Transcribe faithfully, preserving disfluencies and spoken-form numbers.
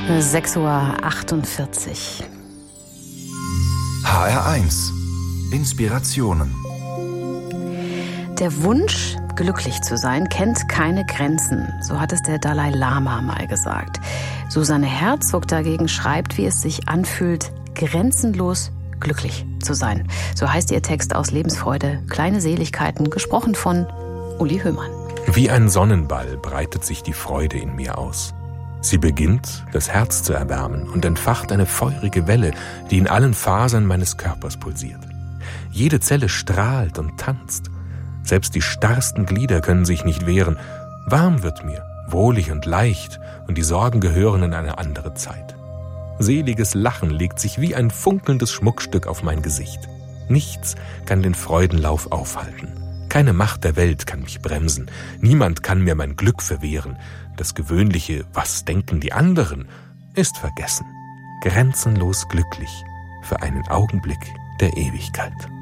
sechs Uhr achtundvierzig. H R eins. Inspirationen. Der Wunsch, glücklich zu sein, kennt keine Grenzen. So hat es der Dalai Lama mal gesagt. Susanne Herzog dagegen schreibt, wie es sich anfühlt, grenzenlos glücklich zu sein. So heißt ihr Text aus Lebensfreude, kleine Seligkeiten, gesprochen von Uli Höhmann. Wie ein Sonnenball breitet sich die Freude in mir aus. Sie beginnt, das Herz zu erwärmen und entfacht eine feurige Welle, die in allen Fasern meines Körpers pulsiert. Jede Zelle strahlt und tanzt. Selbst die starrsten Glieder können sich nicht wehren. Warm wird mir, wohlig und leicht, und die Sorgen gehören in eine andere Zeit. Seliges Lachen legt sich wie ein funkelndes Schmuckstück auf mein Gesicht. Nichts kann den Freudenlauf aufhalten. Keine Macht der Welt kann mich bremsen. Niemand kann mir mein Glück verwehren. Das gewöhnliche „Was denken die anderen?" ist vergessen. Grenzenlos glücklich für einen Augenblick der Ewigkeit.